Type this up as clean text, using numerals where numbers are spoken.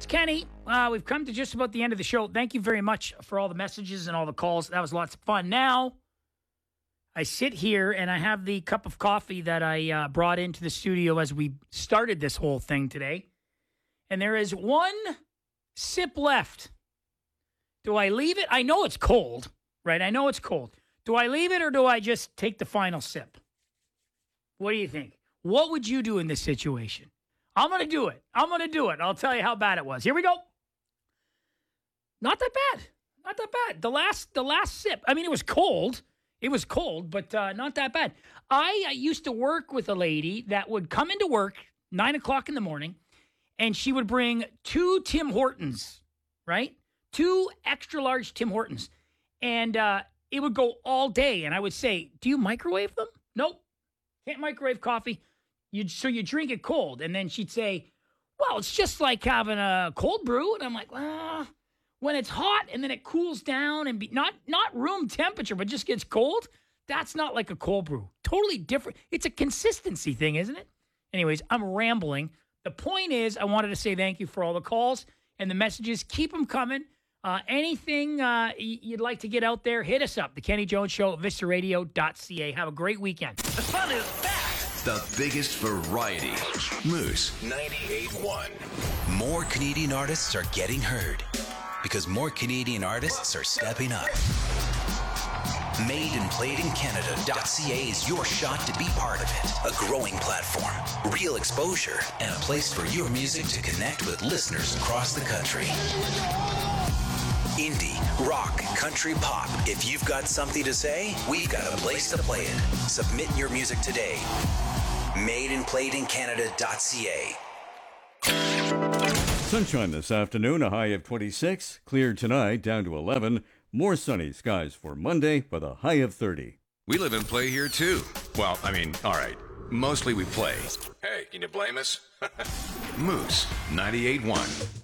Kenny. We've come to just about the end of the show. Thank you very much for all the messages and all the calls. That was lots of fun. Now, I sit here and I have the cup of coffee that I brought into the studio as we started this whole thing today. And there is one sip left. Do I leave it? I know it's cold, right? I know it's cold. Do I leave it or do I just take the final sip? What do you think? What would you do in this situation? I'm going to do it. I'll tell you how bad it was. Here we go. Not that bad. The last sip. I mean, it was cold. But not that bad. I used to work with a lady that would come into work 9 o'clock in the morning, and she would bring 2 Tim Hortons, right? 2 extra large Tim Hortons. And it would go all day. And I would say, do you microwave them? Nope. Can't microwave coffee. So you drink it cold. And then she'd say, well, it's just like having a cold brew. And I'm like, well, when it's hot and then it cools down and not room temperature, but just gets cold, that's not like a cold brew. Totally different. It's a consistency thing, isn't it? Anyways, I'm rambling. The point is, I wanted to say thank you for all the calls and the messages. Keep them coming. Anything you'd like to get out there, hit us up. The Kenny Jones Show, vistaradio.ca. Have a great weekend. The fun is back. The biggest variety. Moose 98.1. More Canadian artists are getting heard because more Canadian artists are stepping up. MadeandPlayedInCanada.ca is your shot to be part of it. A growing platform, real exposure, and a place for your music to connect with listeners across the country. Indie, rock, country, pop. If you've got something to say, we've got a place to play it. Submit your music today. MadeandPlayedInCanada.ca. Sunshine this afternoon, a high of 26. Clear tonight, down to 11. More sunny skies for Monday with a high of 30. We live and play here too. Well, I mean, all right. Mostly we play. Hey, can you blame us? Moose 98.1.